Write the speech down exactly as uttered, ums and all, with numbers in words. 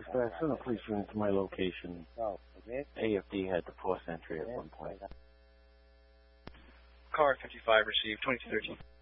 Dispatch, send a police unit to my location. A F D had the forced entry at one point. Car fifty-five received, twenty-two thirteen.